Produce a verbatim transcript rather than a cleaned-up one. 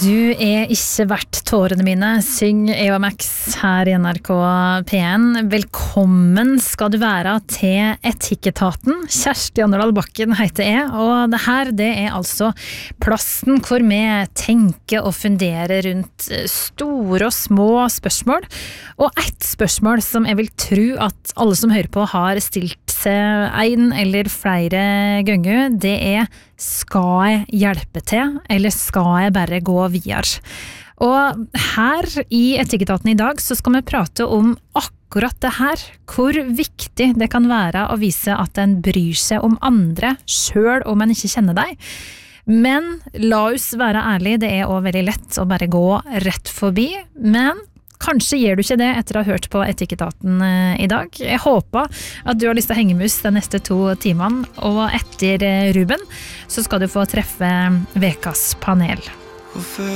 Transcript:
Du er ikke verdt tårene mine, syng Eva Max her i N R K P en. Velkommen skal du være til Etikketaten. Kjersti Anderdal Bakken heter jeg, og det her det er altså plassen hvor vi tenker og funderer rundt store og små spørsmål. Og et spørsmål som jeg vil tro at alle som hører på har stilt seg en eller flere ganger, det er: skal jeg hjelpe til, eller skal jeg bare gå videre? Og her i Etikketaten i dag så skal vi prate om akkurat det her, hvor viktig det kan være å vise at en bryr seg om andre, selv om en ikke kjenner deg. Men la oss være ærlige, det er også veldig lett å bare gå rett forbi, men kanskje gjør du ikke det etter å ha hørt på Etikketaten i dag. Jeg håper at du har lyst til å henge med oss de neste to timene, og etter Ruben så skal du få treffe Vekas panel.